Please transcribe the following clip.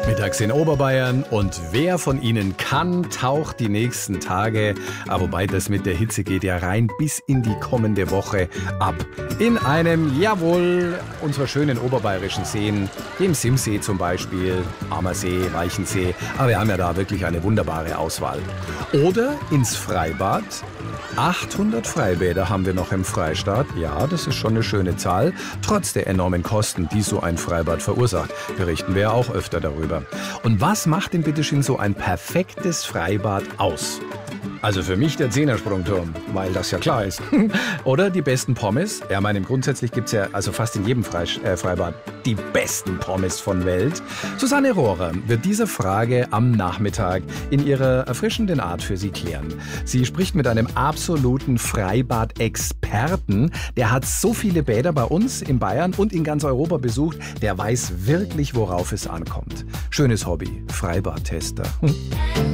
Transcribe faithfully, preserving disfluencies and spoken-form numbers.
Mittags in Oberbayern und wer von Ihnen kann, taucht die nächsten Tage, aber wobei das mit der Hitze geht ja rein bis in die kommende Woche ab. In einem, jawohl, unserer schönen oberbayerischen Seen, dem Simsee zum Beispiel, Ammersee, Weichensee, aber wir haben ja da wirklich eine wunderbare Auswahl. Oder ins Freibad. achthundert Freibäder haben wir noch im Freistaat. Ja, das ist schon eine schöne Zahl. Trotz der enormen Kosten, die so ein Freibad verursacht, berichten wir ja auch öfter darüber. Und was macht denn bitteschön so ein perfektes Freibad aus? Also für mich der Zehnersprungturm, weil das ja klar ist. Oder die besten Pommes. Ja, meinem grundsätzlich gibt es ja also fast in jedem Freisch- äh, Freibad die besten Pommes von Welt. Susanne Rohrer wird diese Frage am Nachmittag in ihrer erfrischenden Art für Sie klären. Sie spricht mit einem absoluten Freibad-Experten. Der hat so viele Bäder bei uns in Bayern und in ganz Europa besucht. Der weiß wirklich, worauf es ankommt. Schönes Hobby, Freibadtester. Hm.